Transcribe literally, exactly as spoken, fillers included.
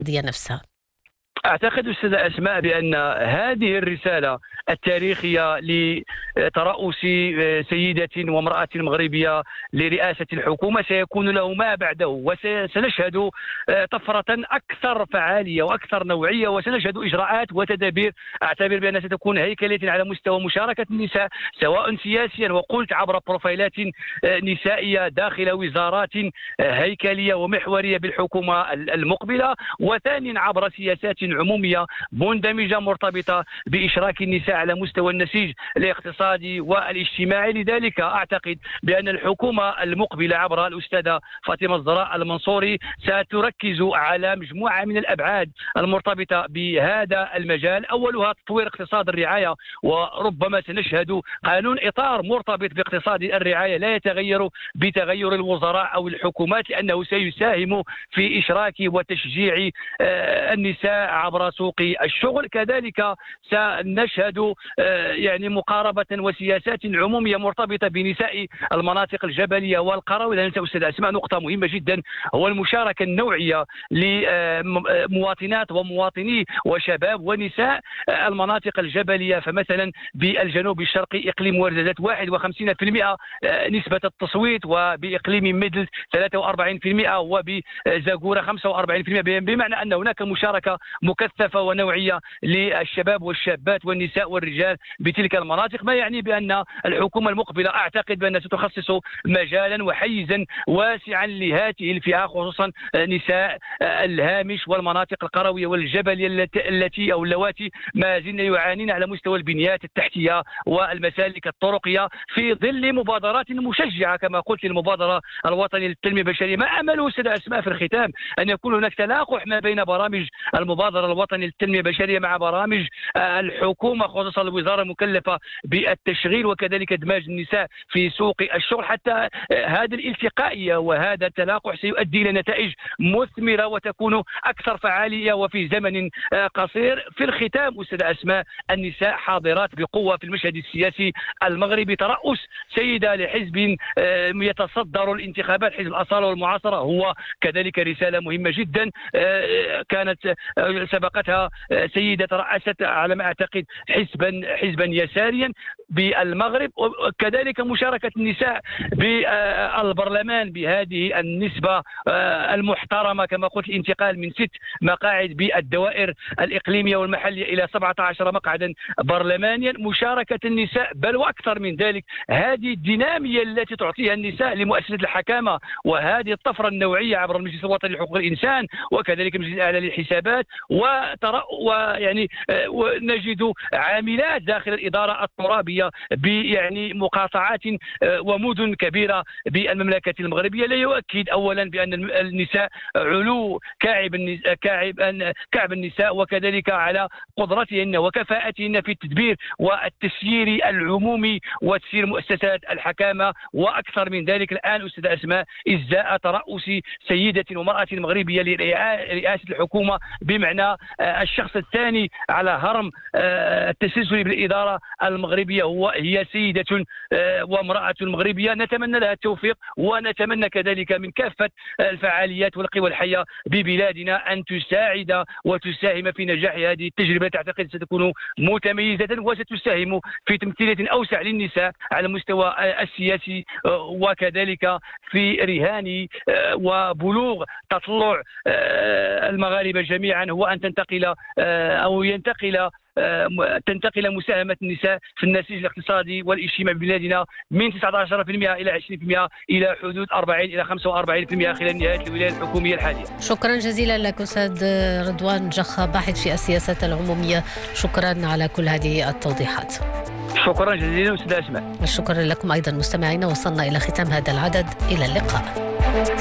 نفسها؟ أعتقد أستاذة أسماء بأن هذه الرسالة التاريخية لترأس سيدة وامرأة مغربية لرئاسة الحكومة سيكون له ما بعده، وسنشهد طفرة أكثر فعالية وأكثر نوعية، وسنشهد إجراءات وتدابير أعتبر بأنها ستكون هيكلية على مستوى مشاركة النساء سواء سياسيا، وقلت عبر بروفايلات نسائية داخل وزارات هيكلية ومحورية بالحكومة المقبلة، وثانيا عبر سياسات عمومية مندمجة مرتبطة بإشراك النساء على مستوى النسيج الاقتصادي والاجتماعي. لذلك أعتقد بأن الحكومة المقبلة عبر الأستاذة فاطمة الزهراء المنصوري ستركز على مجموعة من الأبعاد المرتبطة بهذا المجال، أولها تطوير اقتصاد الرعاية، وربما سنشهد قانون إطار مرتبط باقتصاد الرعاية لا يتغير بتغير الوزراء أو الحكومات، لأنه سيساهم في إشراك وتشجيع النساء عبر سوق الشغل. كذلك سنشهد يعني مقاربة وسياسات عمومية مرتبطة بنساء المناطق الجبلية والقروية. لا ننسى أستاذ أسماء نقطة مهمة جدا، هو المشاركة النوعية لمواطنات ومواطني وشباب ونساء المناطق الجبلية. فمثلا بالجنوب الشرقي إقليم ورزازات واحد وخمسين بالمئة نسبة التصويت، وبإقليم مدل ثلاثة وأربعين بالمئة، وبزاغورة خمسة وأربعين بالمئة، بمعنى أن هناك مشاركة مكثفة ونوعية للشباب والشابات والنساء والرجال بتلك المناطق، ما يعني بأن الحكومة المقبلة أعتقد بأنها ستخصص مجالا وحيزا واسعا لهذه الفئة، خصوصا نساء الهامش والمناطق القروية والجبلية التي أو اللواتي ما زلنا يعانين على مستوى البنيات التحتية والمسالك الطرقية، في ظل مبادرات مشجعة كما قلت المبادرة الوطنية للتنمية البشرية. ما أمله أستاذ أسماء في الختام أن يكون هناك تلاقح ما بين برامج المبادرة الوطنية للتنمية البشرية مع برامج الحكومة، خصوصا الوزارة المكلفة بالتشغيل وكذلك إدماج النساء في سوق الشغل، حتى هذه الالتقائية وهذا التلاقح سيؤدي إلى نتائج مثمرة وتكون أكثر فعالية وفي زمن قصير. في الختام أستاذ أسماء، النساء حاضرات بقوة في المشهد السياسي المغربي. ترأس سيدة لحزب يتصدر الانتخابات، حزب الأصالة والمعاصرة، هو كذلك رسالة مهمة جدا. كانت سبقتها سيدة رأست على ما أعتقد حزبا حزبا يساريا بالمغرب، وكذلك مشاركة النساء بالبرلمان بهذه النسبة المحترمة كما قلت، الانتقال من ست مقاعد بالدوائر الإقليمية والمحلية إلى سبعة عشر مقعدا برلمانيا. مشاركة النساء بل وأكثر من ذلك، هذه الدينامية التي تعطيها النساء لمؤسسة الحكامة، وهذه الطفرة النوعية عبر المجلس الوطني لحقوق الإنسان وكذلك المجلس الأعلى للحسابات، وترى ويعني ونجد عاملات داخل الإدارة الترابية يعني مقاطعات ومدن كبيرة بالمملكة المغربية، لا يؤكد أولا بأن النساء علو كعب كعب كعب النساء، وكذلك على قدرتهن وكفاءتهن في التدبير والتسيير العمومي وتسيير مؤسسات الحكامة. وأكثر من ذلك الآن أستاذ أسماء، إزاء ترأس سيدة ومرأة مغربية لرئاسة الحكومة بمعنى الشخص الثاني على هرم التسلسل بالإدارة المغربية هو هي سيدة وامرأة مغربية. نتمنى لها التوفيق، ونتمنى كذلك من كافة الفعاليات والقوى الحية ببلادنا أن تساعد وتساهم في نجاح هذه التجربة. تعتقد ستكون متميزة وستساهم في تمثيلية أوسع للنساء على المستوى السياسي، وكذلك في رهان وبلوغ تطلع المغاربة جميعا هو أن تنتقل أو ينتقل تنتقل مساهمة النساء في النسيج الاقتصادي والاجتماعي ببلادنا من تسعة عشر بالمئة إلى عشرين بالمئة إلى حدود أربعين إلى خمسة وأربعين بالمئة خلال نهاية الولاية الحكومية الحالية. شكرا جزيلا لك أستاذ رضوان جخا، باحث في السياسات العمومية، شكرا على كل هذه التوضيحات. شكرا جزيلا أستاذ أسماء. شكرا لكم أيضا مستمعينا، وصلنا إلى ختام هذا العدد، إلى اللقاء.